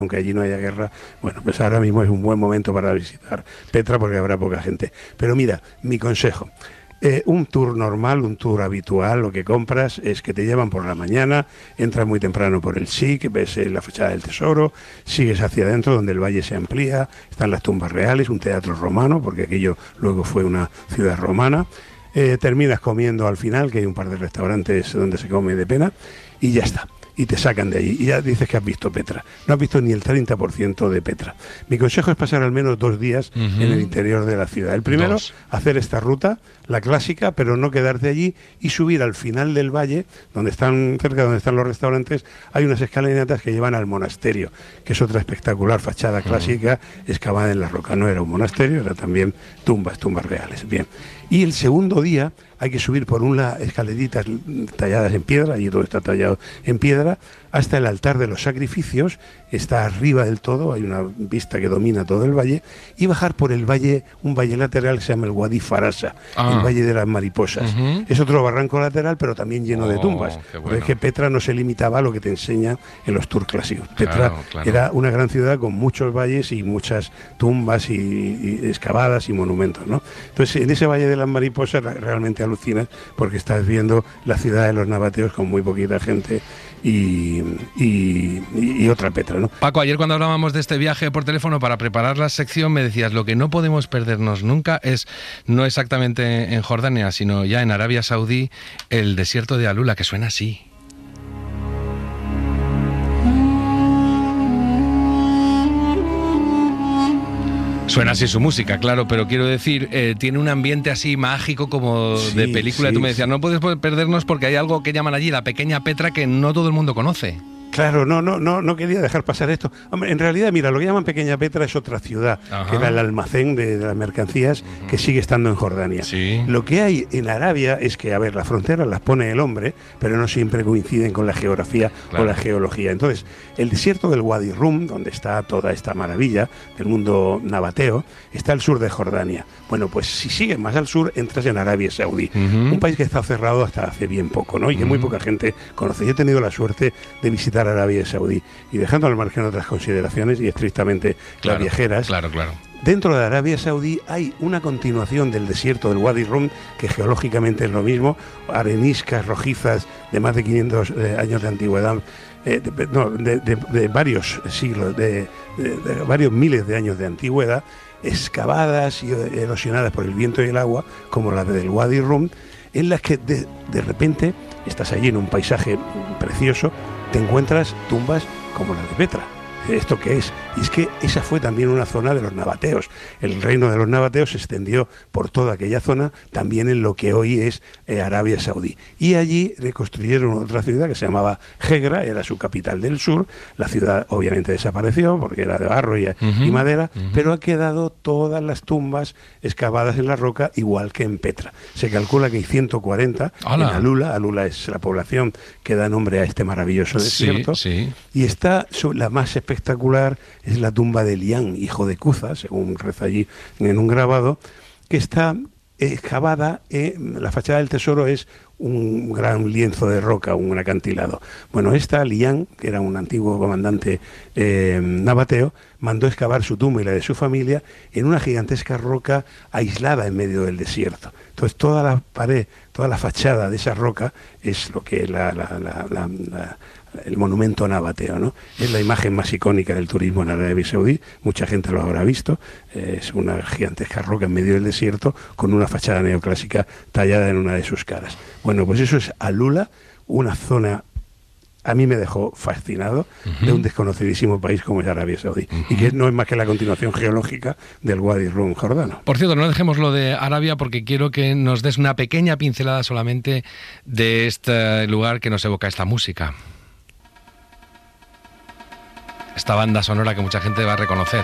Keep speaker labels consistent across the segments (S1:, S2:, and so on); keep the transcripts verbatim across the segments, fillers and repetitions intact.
S1: aunque allí no haya guerra. Bueno, pues ahora mismo es un buen momento para visitar Petra porque habrá poca gente. Pero mira, mi consejo. Eh, un tour normal, un tour habitual, lo que compras es que te llevan por la mañana, entras muy temprano por el S I C, ves eh, la fachada del tesoro, sigues hacia adentro donde el valle se amplía, están las tumbas reales, un teatro romano, porque aquello luego fue una ciudad romana, eh, terminas comiendo al final, que hay un par de restaurantes donde se come de pena, y ya está. Y te sacan de allí, y ya dices que has visto Petra. No has visto ni el treinta por ciento de Petra. Mi consejo es pasar al menos dos días uh-huh. en el interior de la ciudad. El primero, dos. hacer esta ruta, la clásica, pero no quedarte allí, y subir al final del valle, donde están, cerca de donde están los restaurantes, hay unas escalinatas que llevan al monasterio, que es otra espectacular fachada clásica uh-huh. excavada en la roca. No era un monasterio, era también tumbas, tumbas reales. Bien. Y el segundo día hay que subir por unas escaleritas talladas en piedra, y todo está tallado en piedra, hasta el altar de los sacrificios, está arriba del todo, hay una vista que domina todo el valle, y bajar por el valle, un valle lateral que se llama el Wadi Farasa, ah. el Valle de las Mariposas. Uh-huh. Es otro barranco lateral, pero también lleno oh, de tumbas. Bueno. Porque es que Petra no se limitaba a lo que te enseñan en los tours clásicos. Petra claro, claro. era una gran ciudad con muchos valles y muchas tumbas y, y excavadas y monumentos, ¿no? Entonces, en ese Valle de las Mariposas realmente alucinas porque estás viendo la ciudad de los nabateos con muy poquita gente y, y, y otra Petra, ¿no?
S2: Paco, ayer cuando hablábamos de este viaje por teléfono para preparar la sección me decías lo que no podemos perdernos nunca es, no exactamente en Jordania, sino ya en Arabia Saudí, el desierto de Alula, que suena así. Suena así su música, claro, pero quiero decir, eh, tiene un ambiente así mágico como sí, de película. Sí, Tú me decías, sí. no puedes perdernos porque hay algo que llaman allí la pequeña Petra que no todo el mundo conoce.
S1: Claro, no, no, no, no quería dejar pasar esto. Hombre, en realidad, mira, lo que llaman Pequeña Petra es otra ciudad, Ajá. que era el almacén de, de las mercancías, uh-huh. que sigue estando en Jordania.
S2: Sí.
S1: Lo que hay en Arabia es que, a ver, las fronteras las pone el hombre, pero no siempre coinciden con la geografía claro. o la geología. Entonces, el desierto del Wadi Rum, donde está toda esta maravilla del mundo nabateo, está al sur de Jordania. Bueno, pues si sigues más al sur, entras en Arabia Saudí, uh-huh. un país que está cerrado hasta hace bien poco, ¿no? Y que uh-huh. muy poca gente conoce. Yo he tenido la suerte de visitar Arabia Saudí, y dejando al margen otras consideraciones y estrictamente
S2: claro,
S1: las viajeras,
S2: claro, claro.
S1: dentro de Arabia Saudí hay una continuación del desierto del Wadi Rum, que geológicamente es lo mismo, areniscas rojizas de más de quinientos eh, años de antigüedad, eh, de, no, de, de, de varios siglos, de, de, de varios miles de años de antigüedad, excavadas y erosionadas por el viento y el agua, como la del Wadi Rum, en las que de, de repente estás allí en un paisaje precioso, te encuentras tumbas como la de Petra. ¿Esto qué es? Y es que esa fue también una zona de los nabateos. El reino de los nabateos se extendió por toda aquella zona, también en lo que hoy es eh, Arabia Saudí. Y allí reconstruyeron otra ciudad que se llamaba Hegra, era su capital del sur. La ciudad obviamente desapareció porque era de barro y, uh-huh, y madera, uh-huh. pero ha quedado todas las tumbas excavadas en la roca, igual que en Petra. Se calcula que hay ciento cuarenta ¡Hola! En Alula. Alula es la población que da nombre a este maravilloso desierto.
S2: Sí, sí.
S1: Y está la más espectacular es la tumba de Lián, hijo de Cuza, según reza allí en un grabado, que está excavada, eh, la fachada del tesoro es un gran lienzo de roca, un acantilado. Bueno, esta Lián, que era un antiguo comandante eh, nabateo, mandó excavar su tumba y la de su familia en una gigantesca roca aislada en medio del desierto. Entonces toda la pared, toda la fachada de esa roca es lo que es la, la, la, la, la el monumento nabateo, ¿no? Es la imagen más icónica del turismo en Arabia Saudí, mucha gente lo habrá visto, eh, es una gigantesca roca en medio del desierto con una fachada neoclásica tallada en una de sus caras. Bueno, pues eso es Alula, una zona, a mí me dejó fascinado, uh-huh. de un desconocidísimo país como es Arabia Saudí, uh-huh. y que no es más que la continuación geológica del Wadi Rum jordano.
S2: Por cierto, no dejemos lo de Arabia porque quiero que nos des una pequeña pincelada solamente de este lugar que nos evoca esta música. Esta banda sonora que mucha gente va a reconocer.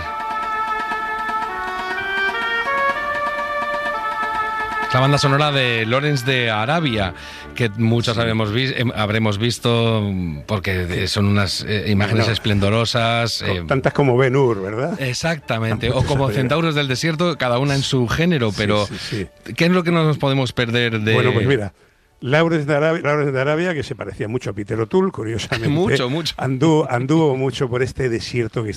S2: Es la banda sonora de Lawrence de Arabia, que muchos sí. habremos, vi- habremos visto porque son unas eh, imágenes no, esplendorosas.
S1: Eh, tantas como Ben-Hur, ¿verdad?
S2: Exactamente, o como Centauros del Desierto, cada una en su género, pero sí, sí, sí. ¿qué es lo que no nos podemos perder de...?
S1: Bueno, pues mira, Lawrence de, Arabia, Lawrence de Arabia, que se parecía mucho a Peter O'Toole, curiosamente.
S2: Mucho, mucho.
S1: Anduvo, anduvo mucho por este desierto que